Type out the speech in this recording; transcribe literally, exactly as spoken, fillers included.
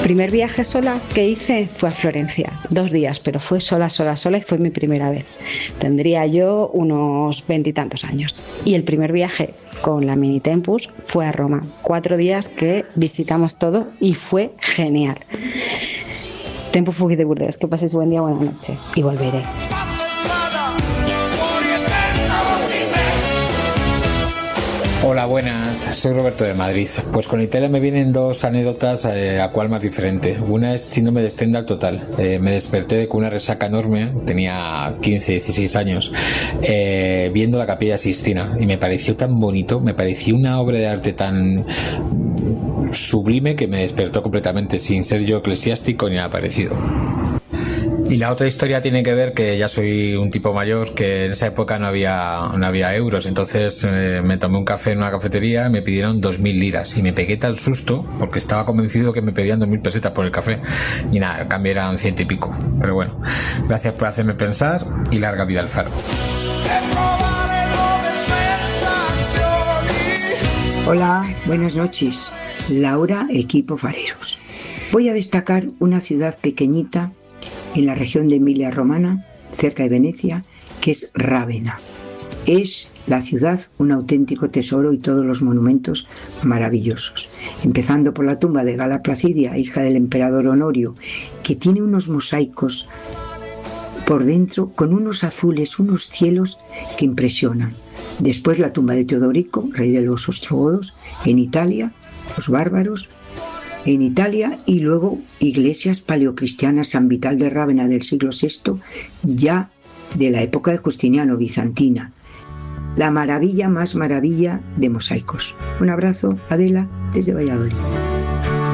Primer viaje sola que hice fue a Florencia, dos días, pero fue sola, sola, sola y fue mi primera vez. Tendría yo unos veintitantos años. Y el primer viaje con la Mini Tempus fue a Roma, cuatro días que visitamos todo y fue genial. Tempus fugit de Burdeos, que paséis buen día, buena noche y volveré. Hola, buenas, soy Roberto de Madrid. Pues con Italia me vienen dos anécdotas, eh, a cuál más diferente. Una es síndrome de Stendhal total. Eh, me desperté con una resaca enorme, tenía quince, dieciséis años, eh, viendo la Capilla Sixtina y me pareció tan bonito, me pareció una obra de arte tan sublime que me despertó completamente, sin ser yo eclesiástico ni nada parecido. Y la otra historia tiene que ver que ya soy un tipo mayor, que en esa época no había no había euros, entonces eh, me tomé un café en una cafetería y me pidieron dos mil liras y me pegué tal susto porque estaba convencido que me pedían dos mil pesetas por el café y nada, el cambio eran ciento y pico. Pero bueno, gracias por hacerme pensar y larga vida al Faro. Hola, buenas noches. Laura, equipo Fareros. Voy a destacar una ciudad pequeñita en la región de Emilia-Romana, cerca de Venecia, que es Rávena. Es la ciudad un auténtico tesoro y todos los monumentos maravillosos. Empezando por la tumba de Gala Placidia, hija del emperador Honorio, que tiene unos mosaicos por dentro con unos azules, unos cielos que impresionan. Después la tumba de Teodorico, rey de los ostrogodos, en Italia, los bárbaros, en Italia, y luego iglesias paleocristianas, San Vital de Rávena del siglo sexto, ya de la época de Justiniano, bizantina. La maravilla más maravilla de mosaicos. Un abrazo, Adela, desde Valladolid.